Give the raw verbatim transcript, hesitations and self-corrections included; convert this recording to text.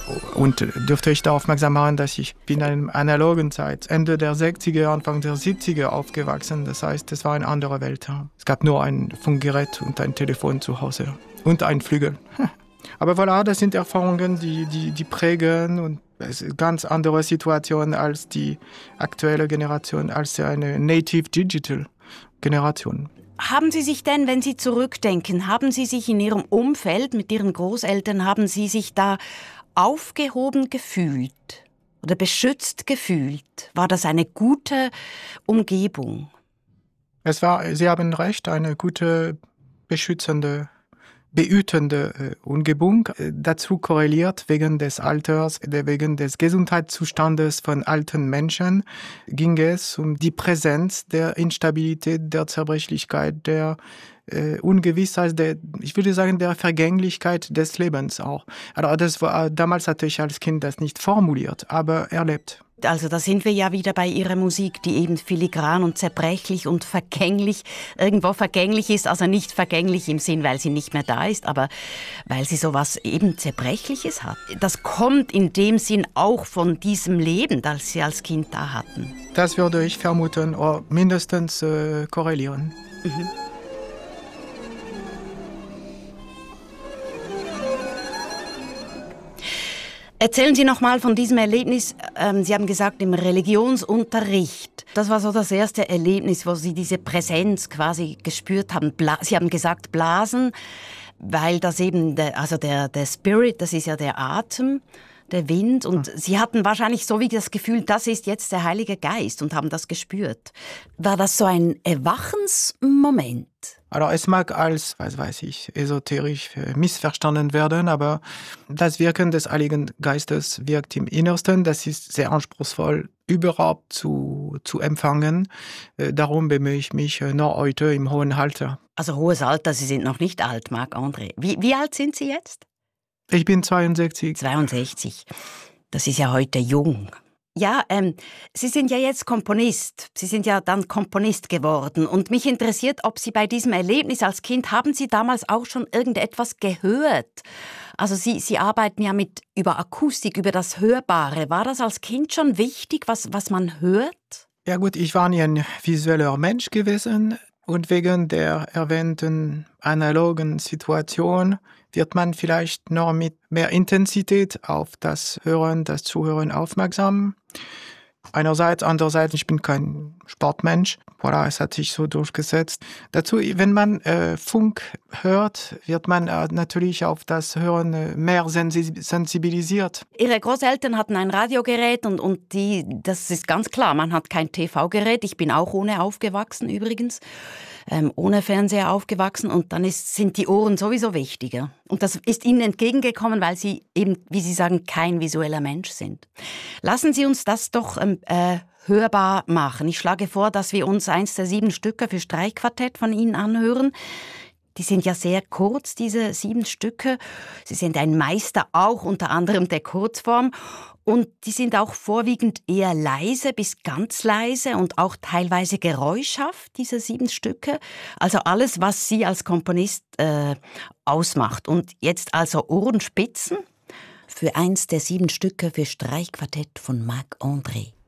Und dürfte ich da aufmerksam machen, dass ich bin in einer analogen Zeit, Ende der sechziger, Anfang der siebziger aufgewachsen. Das heißt, es war eine andere Welt. Es gab nur ein Funkgerät und ein Telefon zu Hause und ein Flügel. Aber voilà, das sind Erfahrungen, die, die, die prägen und es ist eine ganz andere Situation als die aktuelle Generation, als eine Native Digital Generation. Haben Sie sich denn, wenn Sie zurückdenken, haben Sie sich in Ihrem Umfeld mit Ihren Großeltern, haben Sie sich da aufgehoben gefühlt oder beschützt gefühlt? War das eine gute Umgebung? Es war, Sie haben recht, eine gute, beschützende, behütende äh, Umgebung. Äh, dazu korreliert wegen des Alters, wegen des Gesundheitszustandes von alten Menschen, ging es um die Präsenz der Instabilität, der Zerbrechlichkeit, der äh, Ungewissheit, der, ich würde sagen, der Vergänglichkeit des Lebens auch. Also das war, damals hatte ich als Kind das nicht formuliert, aber erlebt. Also da sind wir ja wieder bei Ihrer Musik, die eben filigran und zerbrechlich und vergänglich, irgendwo vergänglich ist, also nicht vergänglich im Sinn, weil sie nicht mehr da ist, aber weil sie sowas eben Zerbrechliches hat. Das kommt in dem Sinn auch von diesem Leben, das Sie als Kind da hatten. Das würde ich vermuten, oder mindestens äh, korrelieren. Mhm. Erzählen Sie noch mal von diesem Erlebnis. Ähm, Sie haben gesagt, im Religionsunterricht. Das war so das erste Erlebnis, wo Sie diese Präsenz quasi gespürt haben. Bla- Sie haben gesagt Blasen, weil das eben, der, also der, der Spirit, das ist ja der Atem, der Wind. Und hm. Sie hatten wahrscheinlich so wie das Gefühl, das ist jetzt der Heilige Geist und haben das gespürt. War das so ein Erwachensmoment? Also es mag als, was weiß ich, esoterisch missverstanden werden, aber das Wirken des Heiligen Geistes wirkt im Innersten. Das ist sehr anspruchsvoll überhaupt zu, zu empfangen. Darum bemühe ich mich noch heute im hohen Alter. Also hohes Alter, Sie sind noch nicht alt, Marc-André. Wie, wie alt sind Sie jetzt? Ich bin zweiundsechzig. zweiundsechzig. Das ist ja heute jung. Ja, ähm, Sie sind ja jetzt Komponist. Sie sind ja dann Komponist geworden. Und mich interessiert, ob Sie bei diesem Erlebnis als Kind, haben Sie damals auch schon irgendetwas gehört? Also Sie, Sie arbeiten ja mit über Akustik, über das Hörbare. War das als Kind schon wichtig, was, was man hört? Ja gut, ich war nie ein visueller Mensch gewesen. Und wegen der erwähnten analogen Situation wird man vielleicht noch mit mehr Intensität auf das Hören, das Zuhören aufmerksam. Einerseits, andererseits, ich bin kein Sportmensch. Voilà, es hat sich so durchgesetzt. Dazu, wenn man äh, Funk hört, wird man äh, natürlich auf das Hören äh, mehr sensi- sensibilisiert. Ihre Großeltern hatten ein Radiogerät und, und die, das ist ganz klar, man hat kein T V-Gerät. Ich bin auch ohne aufgewachsen übrigens, ähm, ohne Fernseher aufgewachsen und dann ist, sind die Ohren sowieso wichtiger. Und das ist Ihnen entgegengekommen, weil Sie eben, wie Sie sagen, kein visueller Mensch sind. Lassen Sie uns das doch ähm, äh, hörbar machen. Ich schlage vor, dass wir uns eins der sieben Stücke für Streichquartett von Ihnen anhören. Die sind ja sehr kurz, diese sieben Stücke. Sie sind ein Meister auch unter anderem der Kurzform. Und die sind auch vorwiegend eher leise bis ganz leise und auch teilweise geräuschhaft, diese sieben Stücke. Also alles, was Sie als Komponist äh, ausmacht. Und jetzt also Ohrenspitzen für eins der sieben Stücke für Streichquartett von Marc-André.